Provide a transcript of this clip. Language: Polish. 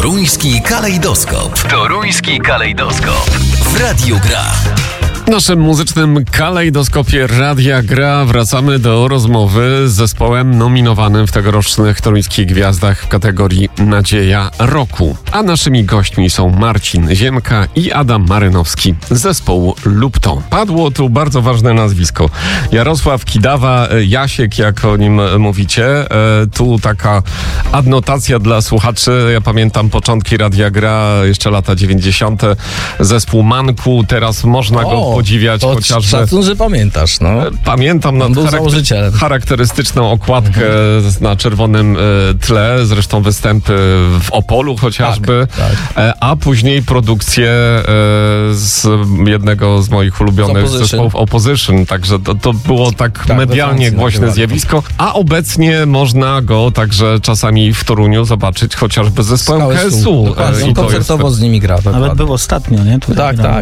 Toruński kalejdoskop. Toruński kalejdoskop. W Radiu Gra. W naszym muzycznym kalejdoskopie Radia Gra wracamy do rozmowy z zespołem nominowanym w tegorocznych Toruńskich Gwiazdach w kategorii Nadzieja Roku. A naszymi gośćmi są Marcin Ziemka i Adam Marynowski z zespołu Lupton. Padło tu bardzo ważne nazwisko. Jarosław Kidawa, Jasiek, jak o nim mówicie. Tu taka adnotacja dla słuchaczy. Ja pamiętam początki Radia Gra, jeszcze lata 90. Zespół Manku. Teraz można go podziwiać chociażby. Szacun, że pamiętasz, no. Pamiętam charakterystyczną okładkę na czerwonym tle, zresztą występy w Opolu chociażby, tak. A później produkcję z jednego z moich ulubionych zespołów Opposition, także to było tak medialnie głośne zjawisko, a obecnie można go także czasami w Toruniu zobaczyć chociażby z zespołem KSU. I koncertowo z nimi gra. Nawet był ostatnio, nie? Tak,